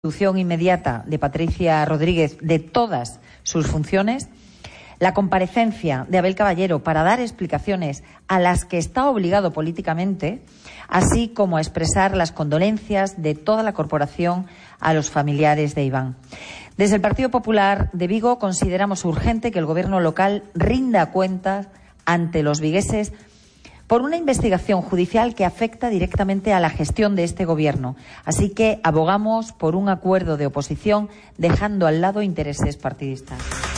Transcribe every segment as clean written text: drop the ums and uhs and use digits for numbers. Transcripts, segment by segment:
Destitución inmediata de Patricia Rodríguez de todas sus funciones, la comparecencia de Abel Caballero para dar explicaciones a las que está obligado políticamente, así como a expresar las condolencias de toda la corporación a los familiares de Iván. Desde el Partido Popular de Vigo consideramos urgente que el Gobierno local rinda cuentas ante los vigueses por una investigación judicial que afecta directamente a la gestión de este Gobierno. Así que abogamos por un acuerdo de oposición, dejando al lado intereses partidistas.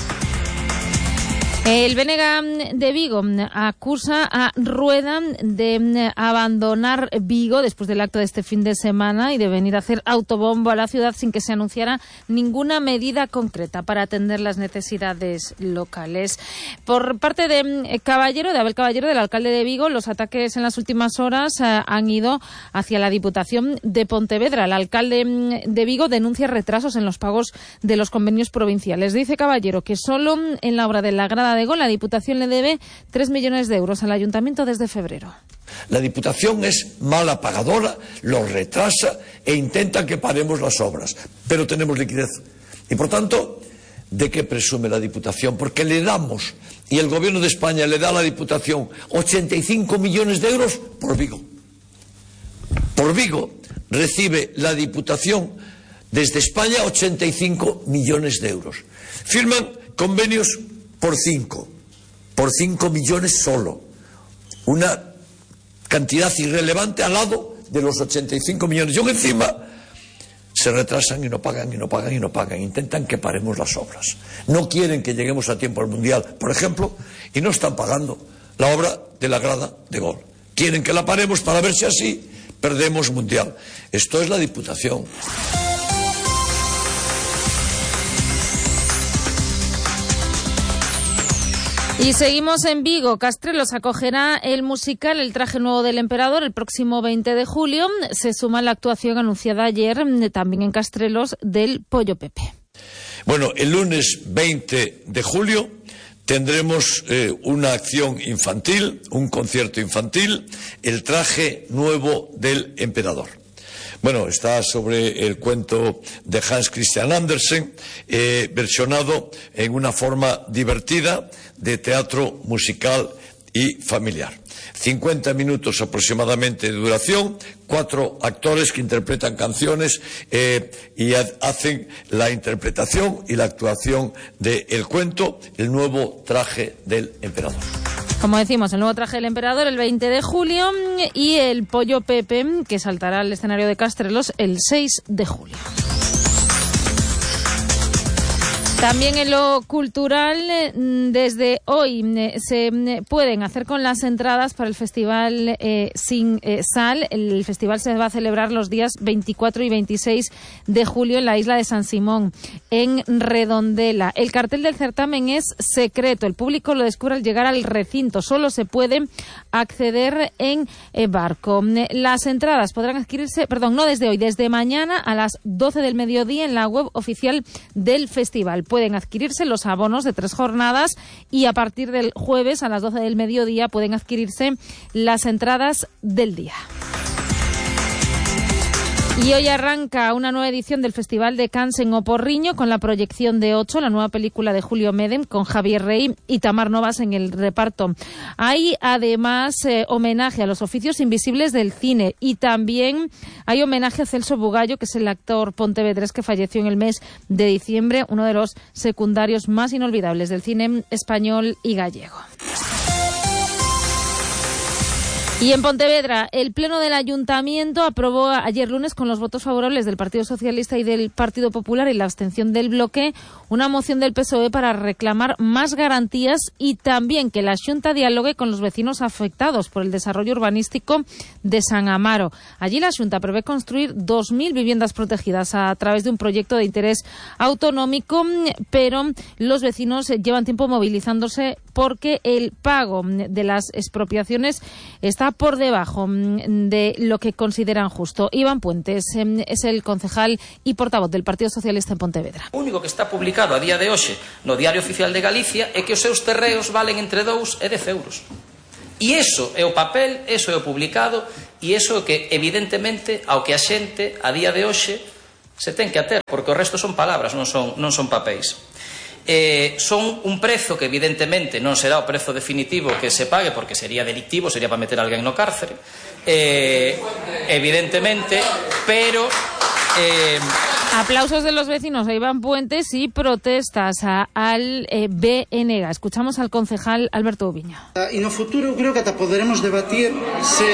El BNG de Vigo acusa a Rueda de abandonar Vigo después del acto de este fin de semana y de venir a hacer autobombo a la ciudad sin que se anunciara ninguna medida concreta para atender las necesidades locales. Por parte de Abel Caballero, del alcalde de Vigo, los ataques en las últimas horas han ido hacia la Diputación de Pontevedra. El alcalde de Vigo denuncia retrasos en los pagos de los convenios provinciales. Dice Caballero que solo en la obra de la Grada de Gol la Diputación le debe 3 millones de euros al Ayuntamiento desde febrero. La Diputación es mala pagadora, lo retrasa e intenta que paremos las obras, pero tenemos liquidez. Y por tanto, ¿de qué presume la Diputación? Porque le damos, y el Gobierno de España le da a la Diputación 85 millones de euros por Vigo. Por Vigo recibe la Diputación desde España 85 millones de euros. Firman convenios por 5 millones solo. Una cantidad irrelevante al lado de los 85 millones. Y aún encima se retrasan y no pagan, y no pagan, y no pagan. Intentan que paremos las obras. No quieren que lleguemos a tiempo al Mundial, por ejemplo, y no están pagando la obra de la Grada de Gol. Quieren que la paremos para ver si así perdemos Mundial. Esto es la Diputación. Y seguimos en Vigo. Castrelos acogerá el musical El traje nuevo del emperador el próximo 20 de julio. Se suma la actuación anunciada ayer también en Castrelos del Pollo Pepe. Bueno, el lunes 20 de julio tendremos una acción infantil, un concierto infantil, El traje nuevo del emperador. Bueno, está sobre el cuento de Hans Christian Andersen, versionado en una forma divertida de teatro musical y familiar. 50 minutos aproximadamente de duración, 4 actores que interpretan canciones y hacen la interpretación y la actuación del cuento, El nuevo traje del emperador. Como decimos, el nuevo traje del emperador el 20 de julio y el Pollo Pepe, que saltará al escenario de Castrelos el 6 de julio. También en lo cultural, desde hoy se pueden hacer con las entradas para el Festival Sin Sal. El festival se va a celebrar los días 24 y 26 de julio en la isla de San Simón, en Redondela. El cartel del certamen es secreto. El público lo descubre al llegar al recinto. Solo se puede acceder en barco. Las entradas podrán adquirirse, no desde hoy, desde mañana a las 12 del mediodía en la web oficial del festival. Pueden adquirirse los abonos de 3 jornadas y a partir del jueves a las 12 del mediodía pueden adquirirse las entradas del día. Y hoy arranca una nueva edición del Festival de Cans en Oporriño con la proyección de 8, la nueva película de Julio Medem con Javier Rey y Tamar Novas en el reparto. Hay además homenaje a los oficios invisibles del cine y también hay homenaje a Celso Bugallo, que es el actor pontevedrés que falleció en el mes de diciembre, uno de los secundarios más inolvidables del cine español y gallego. Y en Pontevedra, el Pleno del Ayuntamiento aprobó ayer lunes, con los votos favorables del Partido Socialista y del Partido Popular y la abstención del bloque, una moción del PSOE para reclamar más garantías y también que la Xunta dialogue con los vecinos afectados por el desarrollo urbanístico de San Amaro. Allí la Xunta prevé construir 2.000 viviendas protegidas a través de un proyecto de interés autonómico, pero los vecinos llevan tiempo movilizándose porque el pago de las expropiaciones está por debajo de lo que consideran justo. Iván Puentes es el concejal y portavoz del Partido Socialista en Pontevedra. O único que está publicado a día de hoxe no Diario Oficial de Galicia é que os seus terreos valen entre 2 e 10 euros. E iso é o papel, iso é o publicado, e iso é o que, evidentemente, ao que a xente a día de hoxe Se ten que ater, porque o resto son palabras, non son papéis. Son un prezo que evidentemente non será o prezo definitivo que se pague, porque sería delictivo, sería para meter a alguén no cárcere, evidentemente, pero... Aplausos de los vecinos a Iván Puentes y protestas al BNG. Escuchamos al concejal Alberto Ubiña. E no futuro creo que ata poderemos debatir se...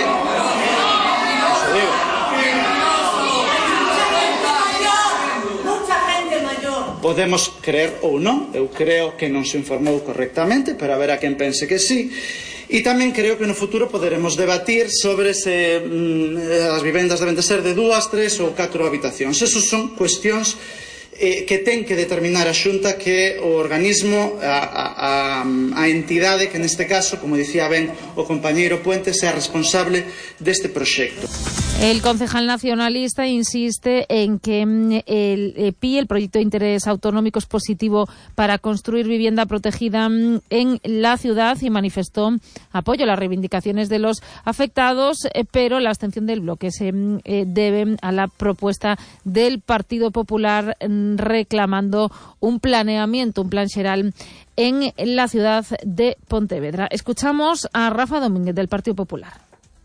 Podemos creer ou non, eu creo que non se informou correctamente, pero haberá quen pense que sí. E tamén creo que no futuro poderemos debatir sobre se as vivendas deben de ser de 2, 3 ou 4 habitacións. Esas son cuestións que ten que determinar a Xunta, que o organismo, a entidade que neste caso, como dicía ben o compañeiro Puentes, sea responsable deste proxecto. El concejal nacionalista insiste en que el PI, el Proyecto de Interés Autonómico, es positivo para construir vivienda protegida en la ciudad y manifestó apoyo a las reivindicaciones de los afectados, pero la abstención del bloque se debe a la propuesta del Partido Popular reclamando un planeamiento, un plan xeral en la ciudad de Pontevedra. Escuchamos a Rafa Domínguez del Partido Popular.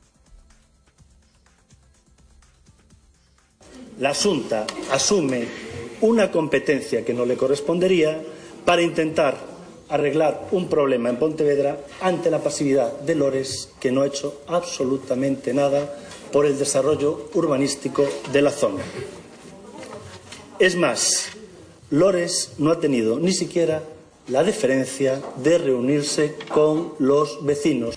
La Xunta asume una competencia que no le correspondería para intentar arreglar un problema en Pontevedra ante la pasividad de Lores, que no ha hecho absolutamente nada por el desarrollo urbanístico de la zona. Es más, Lores no ha tenido ni siquiera la deferencia de reunirse con los vecinos.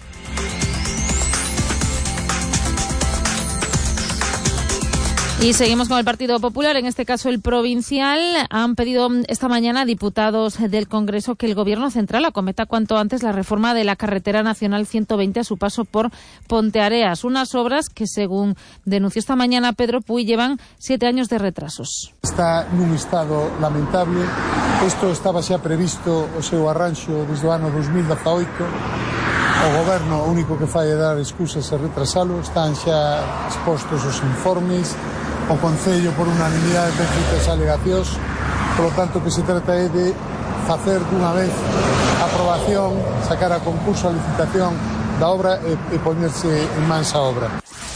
Y seguimos con el Partido Popular, en este caso el provincial. Han pedido esta mañana a diputados del Congreso que el Gobierno central acometa cuanto antes la reforma de la carretera nacional 120 a su paso por Ponteareas. Unas obras que, según denunció esta mañana Pedro Puy, llevan 7 años de retrasos. Está nun estado lamentable. Isto estaba xa previsto o seu arranxo desde o ano 2018. O Goberno o único que fai é dar excusas e retrasalo. Están xa expostos os informes. O Concello por unanimidade ten feitas alegacións, polo tanto que se trata é de facer dunha vez a aprobación, sacar a concurso a licitación da obra e poñerse en mans a obra.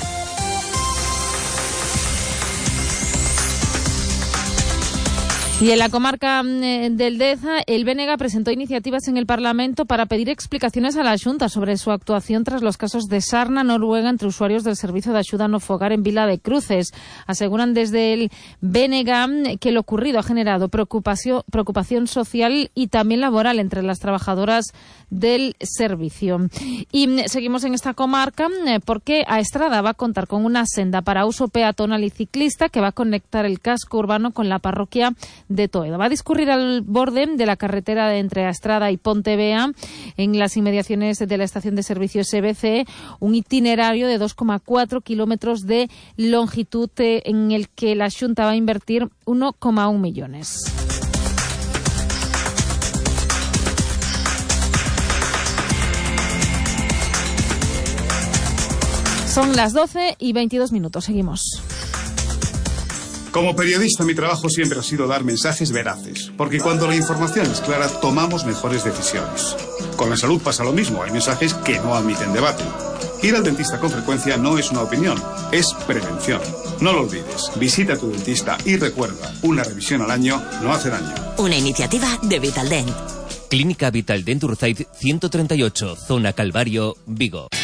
Y en la comarca del Deza, el BNG presentó iniciativas en el Parlamento para pedir explicaciones a la Xunta sobre su actuación tras los casos de sarna noruega entre usuarios del Servicio de Axuda no Fogar en Vila de Cruces. Aseguran desde el BNG que lo ocurrido ha generado preocupación social y también laboral entre las trabajadoras del servicio. Y seguimos en esta comarca porque Aestrada va a contar con una senda para uso peatonal y ciclista que va a conectar el casco urbano con la parroquia de Toedo. Va a discurrir al borde de la carretera de entre Aestrada y Pontevea, en las inmediaciones de la estación de servicio SBC, un itinerario de 2,4 kilómetros de longitud en el que la Xunta va a invertir 1,1 millones. Son las 12 y 22 minutos. Seguimos. Como periodista, mi trabajo siempre ha sido dar mensajes veraces, porque cuando la información es clara, tomamos mejores decisiones. Con la salud pasa lo mismo, hay mensajes que no admiten debate. Ir al dentista con frecuencia no es una opinión, es prevención. No lo olvides, visita a tu dentista y recuerda, una revisión al año no hace daño. Una iniciativa de Vitaldent. Clínica Vitaldent Urzaiz 138, Zona Calvario, Vigo.